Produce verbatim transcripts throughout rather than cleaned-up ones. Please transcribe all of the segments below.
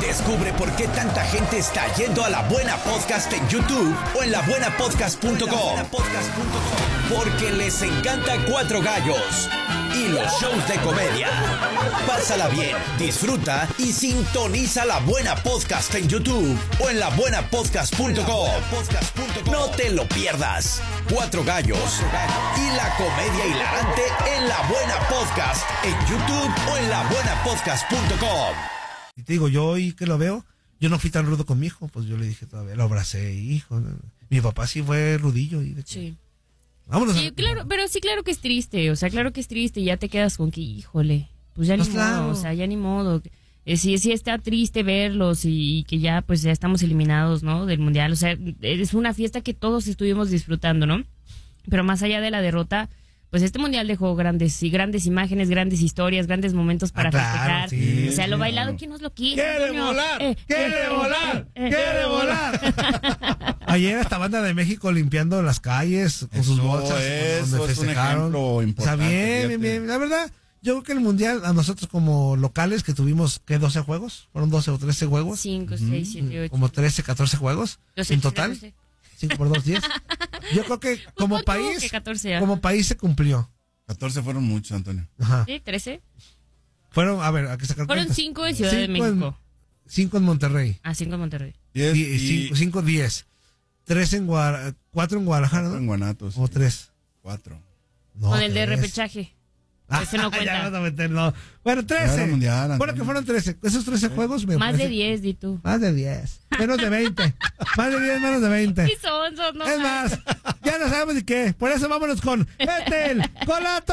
Descubre por qué tanta gente está yendo a La Buena Podcast en YouTube o en la buena podcast punto com. Porque les encanta Cuatro Gallos y los shows de comedia. Pásala bien, disfruta y sintoniza La Buena Podcast en YouTube o en la buena podcast punto com. No te lo pierdas. Cuatro Gallos y la comedia hilarante en La Buena Podcast en YouTube o en la buena podcast punto com. Y te digo, yo hoy que lo veo, yo no fui tan rudo con mi hijo, pues yo le dije todavía, lo abracé, hijo. Mi papá sí fue rudillo. Y de hecho, sí. Vámonos. Sí, a... claro, pero sí, claro que es triste, o sea, claro que es triste y ya te quedas con que, híjole, pues ya Pues ni claro. modo, o sea, ya ni modo. Eh, sí, sí está triste verlos y, y que ya, pues ya estamos eliminados, ¿no? Del Mundial, o sea, es una fiesta que todos estuvimos disfrutando, ¿no? Pero más allá de la derrota, pues este Mundial dejó grandes y grandes imágenes, grandes historias, grandes momentos para Ah, claro, festejar. sí, o sea, lo sí, bailado, claro. ¿quién nos lo quiere? ¡Quiere niño? volar! Eh, ¡Quiere eh, volar! eh, eh, ¡Quiere eh, volar! Ayer esta banda de México limpiando las calles con Eso sus bolsas. es, donde es un festejaron. ejemplo importante, O sea, bien, fíjate. bien, bien. La verdad, yo creo que el Mundial, a nosotros como locales, que tuvimos, ¿qué? doce juegos. ¿Fueron doce o trece juegos? cinco, seis, siete, ocho. Como trece, catorce juegos. doce, En total. trece. cinco por dos, diez. Yo creo que como Pues pon tú país, que catorce ya. como país se cumplió. catorce fueron muchos, Antonio. Ajá. Sí, trece. Fueron, a ver, hay que sacar Fueron cuentas. cinco en Ciudad de Cinco en- México. Cinco en Monterrey. Ah, cinco en Monterrey. Diez Die- y cinco, cinco, diez. Tres en Guadalajara. Cuatro en Guadalajara, cuatro ¿no? en Guanatos. O tres. Cuatro. No, Con el de tres. repechaje. Ese no Ya cuenta. vas a meter, no. Bueno, Ya trece. era mundial, Bueno, Antonio. que fueron trece. Esos trece juegos me Más de parece- diez, di tú. Más de diez. Menos de veinte. Más de diez, menos de veinte. Sí son, son, no Es más, ya no sabemos ni qué. Por eso vámonos con Ethel Colato.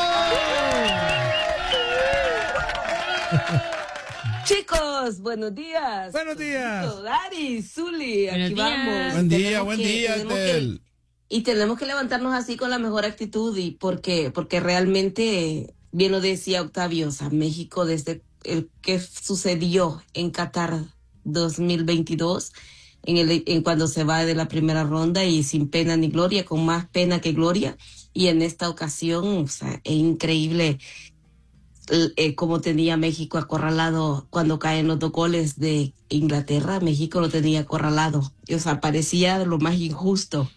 Chicos, buenos días. Buenos días. Dari, Zuli, Buenos aquí días. vamos. Buen día, Tenemos buen que- día, tenemos que- Ethel. Y tenemos que levantarnos así con la mejor actitud y porque porque realmente, bien lo decía Octavio, o sea, México desde el que sucedió en Qatar dos mil veintidós, en el en cuando se va de la primera ronda y sin pena ni gloria, con más pena que gloria, y en esta ocasión, o sea, es increíble eh, como tenía México acorralado cuando caen los dos goles de Inglaterra. México lo tenía acorralado, y, o sea, parecía lo más injusto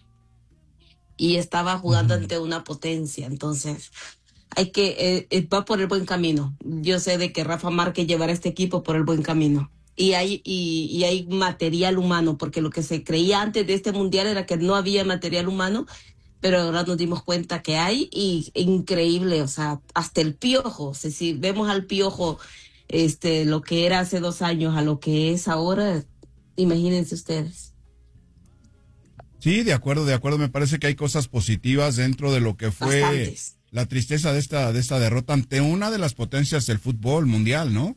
y estaba jugando Ujú. ante una potencia. Entonces hay que eh, eh, va por el buen camino. Yo sé de que Rafa Márquez llevará este equipo por el buen camino. Y hay, y, y hay material humano, porque lo que se creía antes de este mundial era que no había material humano, pero ahora nos dimos cuenta que hay, y increíble, o sea, hasta el Piojo. O sea, si vemos al Piojo, este, lo que era hace dos años a lo que es ahora, imagínense ustedes. Sí, de acuerdo, de acuerdo. Me parece que hay cosas positivas dentro de lo que fue Bastantes. la tristeza de esta, de esta derrota ante una de las potencias del fútbol mundial, ¿no?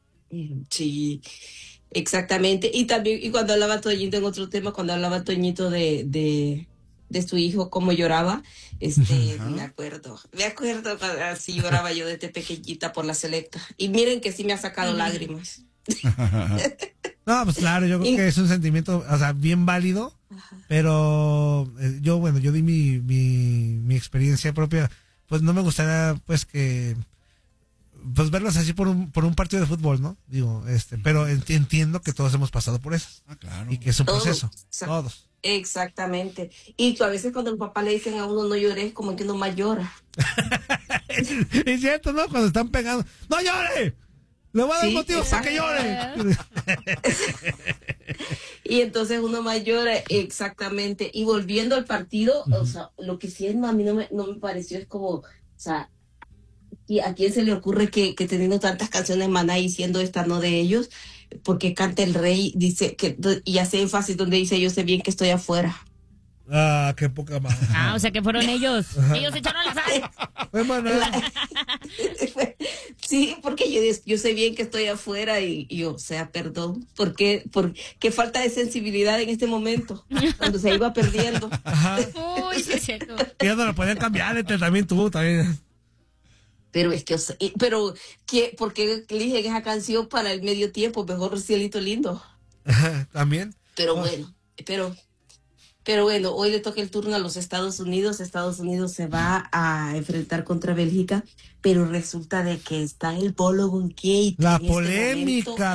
Sí, exactamente. Y también, y cuando hablaba Toñito en otro tema, cuando hablaba Toñito de, de, de su hijo, cómo lloraba, este, Ajá. me acuerdo, me acuerdo, así lloraba yo desde pequeñita por la selecta. Y miren que sí me ha sacado lágrimas. No, pues claro, yo creo Y- que es un sentimiento, o sea, bien válido, pero eh, yo, bueno, yo di mi, mi, mi experiencia propia, pues no me gustaría, pues que, pues verlos así por un, por un partido de fútbol, ¿no? Digo, este, pero ent- entiendo que todos hemos pasado por eso, Ah, claro. y que es un Todos, proceso, o sea, todos. Exactamente. Y tú, a veces cuando los papás le dicen a uno no llores, como que uno más llora. Es cierto, ¿no? Cuando están pegando, ¡no llore! Le voy a dar Sí, motivos para que exacto. llore. Y entonces uno más llora, exactamente. Y volviendo al partido, o sea, lo que sí es, no, a mí no me, no me pareció, es como, o sea, ¿y a quién se le ocurre que, que teniendo tantas canciones Maná y siendo esta no de ellos, porque canta el rey, dice que, y hace énfasis donde dice yo sé bien que estoy afuera? Ah, qué poca madre. Ah, o sea que fueron ellos. Ellos echaron la sal. Fue Manuel. Sí, porque yo, yo sé bien que estoy afuera y, y o sea, perdón, porque, por qué falta de sensibilidad en este momento, cuando se iba perdiendo. Ajá. Uy, sí es cierto. Ya no lo podían cambiar, este, también tú, también. Pero es que, o sea, y- pero, ¿qué, ¿por qué eligen esa canción para el medio tiempo? Mejor Cielito Lindo. Ajá, también. Pero Oh. bueno, pero, pero bueno, hoy le toca el turno a los Estados Unidos. Estados Unidos se va a enfrentar contra Bélgica, pero resulta de que está el Bolo Gunquet. La en este polémica momento.